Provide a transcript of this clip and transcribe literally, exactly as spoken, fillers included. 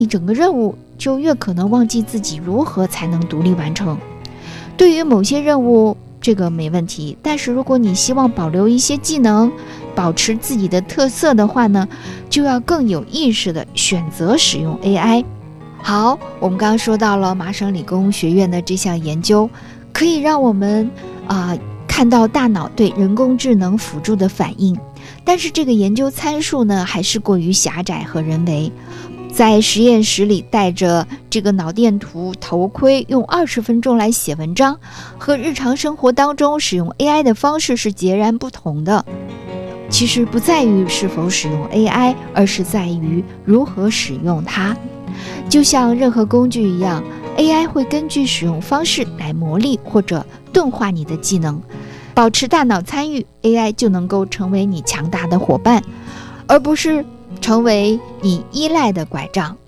一整个任务，就越可能忘记自己如何才能独立完成。对于某些任务，这个没问题，但是如果你希望保留一些技能，保持自己的特色的话呢，就要更有意识地选择使用 A I。 好，我们刚刚说到了麻省理工学院的这项研究，可以让我们啊、呃、看到大脑对人工智能辅助的反应，但是这个研究参数呢还是过于狭窄和人为。在实验室里戴着这个脑电图头盔，用二十分钟来写文章，和日常生活当中使用 A I 的方式是截然不同的。其实不在于是否使用 A I， 而是在于如何使用它。就像任何工具一样， A I 会根据使用方式来磨砺或者钝化你的技能。保持大脑参与， A I 就能够成为你强大的伙伴，而不是成为你依赖的拐杖。